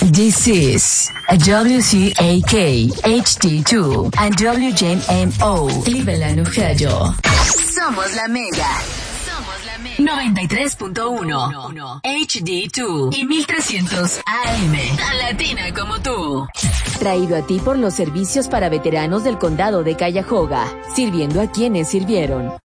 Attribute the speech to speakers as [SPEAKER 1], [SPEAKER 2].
[SPEAKER 1] This is WCAK HD2 and WJMO Cleveland, Ohio. Somos la Mega. 93.1 HD2 y 1300 AM. Tan latina como tú. Traído a ti por los servicios para veteranos del condado de Cuyahoga, sirviendo a quienes sirvieron.